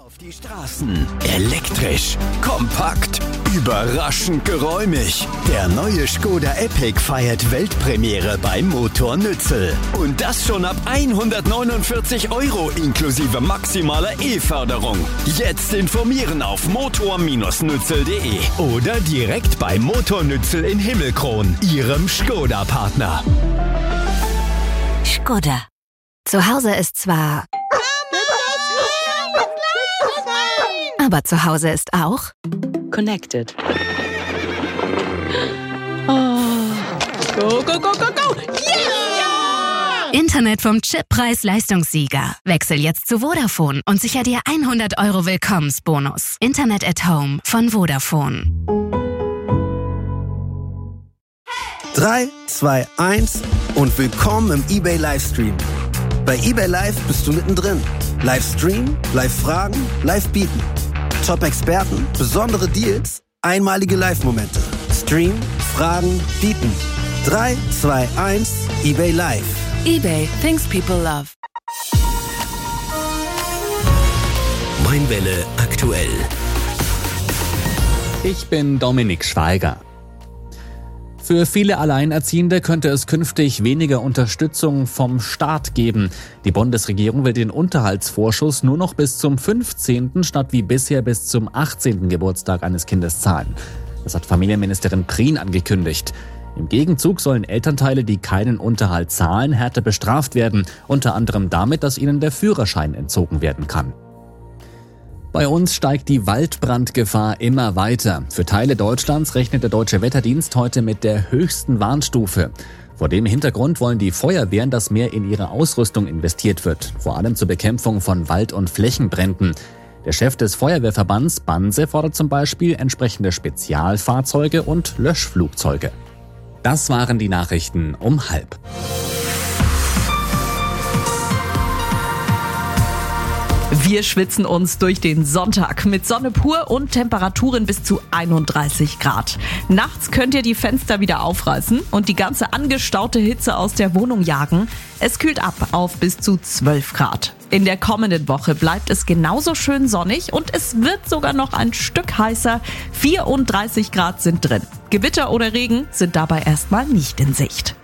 Auf die Straßen. Elektrisch, kompakt, überraschend geräumig. Der neue Škoda Epiq feiert Weltpremiere beim Motor Nützel. Und das schon ab 149 € inklusive maximaler E-Förderung. Jetzt informieren auf motor-nützel.de oder direkt bei Motor Nützel in Himmelkron, Ihrem Škoda-Partner. Škoda. Zu Hause ist zwar... Aber zu Hause ist auch Connected. Oh. Go, go, go, go, go! Yeah! Internet vom Chip-Preis-Leistungssieger. Wechsel jetzt zu Vodafone und sicher dir 100 € Willkommensbonus. Internet at Home von Vodafone. 3, 2, 1 und willkommen im eBay Livestream. Bei eBay Live bist du mittendrin. Livestream, Live-Fragen, Live-Bieten. Top-Experten, besondere Deals, einmalige Live-Momente. Stream, Fragen, Bieten. 3, 2, 1, eBay Live. eBay, things people love. Mainwelle aktuell. Ich bin Dominik Schweiger. Für viele Alleinerziehende könnte es künftig weniger Unterstützung vom Staat geben. Die Bundesregierung will den Unterhaltsvorschuss nur noch bis zum 15. statt wie bisher bis zum 18. Geburtstag eines Kindes zahlen. Das hat Familienministerin Prien angekündigt. Im Gegenzug sollen Elternteile, die keinen Unterhalt zahlen, härter bestraft werden, unter anderem damit, dass ihnen der Führerschein entzogen werden kann. Bei uns steigt die Waldbrandgefahr immer weiter. Für Teile Deutschlands rechnet der Deutsche Wetterdienst heute mit der höchsten Warnstufe. Vor dem Hintergrund wollen die Feuerwehren, dass mehr in ihre Ausrüstung investiert wird, vor allem zur Bekämpfung von Wald- und Flächenbränden. Der Chef des Feuerwehrverbands Banse fordert zum Beispiel entsprechende Spezialfahrzeuge und Löschflugzeuge. Das waren die Nachrichten um 12:30. Wir schwitzen uns durch den Sonntag mit Sonne pur und Temperaturen bis zu 31 Grad. Nachts könnt ihr die Fenster wieder aufreißen und die ganze angestaute Hitze aus der Wohnung jagen. Es kühlt ab auf bis zu 12 Grad. In der kommenden Woche bleibt es genauso schön sonnig und es wird sogar noch ein Stück heißer. 34 Grad sind drin. Gewitter oder Regen sind dabei erstmal nicht in Sicht.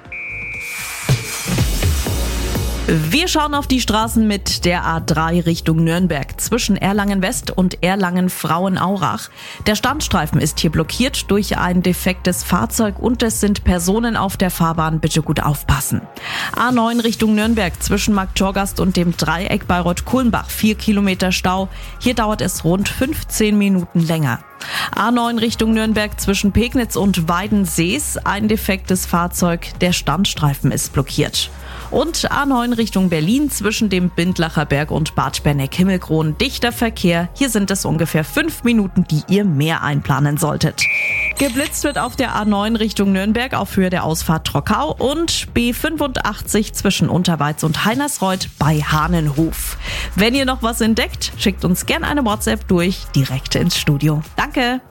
Wir schauen auf die Straßen mit der A3 Richtung Nürnberg zwischen Erlangen-West und Erlangen-Frauenaurach. Der Standstreifen ist hier blockiert durch ein defektes Fahrzeug und es sind Personen auf der Fahrbahn. Bitte gut aufpassen. A9 Richtung Nürnberg zwischen Markttorgast und dem Dreieck Bayreuth-Kulmbach 4 Kilometer Stau. Hier dauert es rund 15 Minuten länger. A9 Richtung Nürnberg zwischen Pegnitz und Weidensees ein defektes Fahrzeug. Der Standstreifen ist blockiert. Und A9 Richtung Berlin zwischen dem Bindlacher Berg und Bad Berneck-Himmelkron dichter Verkehr. Hier sind es ungefähr 5 Minuten, die ihr mehr einplanen solltet. Geblitzt wird auf der A9 Richtung Nürnberg auf Höhe der Ausfahrt Trockau und B85 zwischen Unterweiz und Heinersreuth bei Hahnenhof. Wenn ihr noch was entdeckt, schickt uns gerne eine WhatsApp durch, direkt ins Studio. Danke!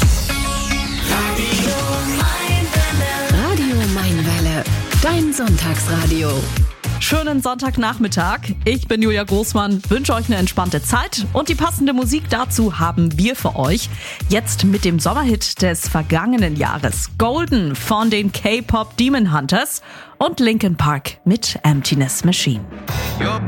Radio Mainwelle, dein Sonntagsradio. Schönen Sonntagnachmittag. Ich bin Julia Großmann, wünsche euch eine entspannte Zeit und die passende Musik dazu haben wir für euch. Jetzt mit dem Sommerhit des vergangenen Jahres, Golden von den K-Pop Demon Hunters und Linkin Park mit Emptiness Machine. Your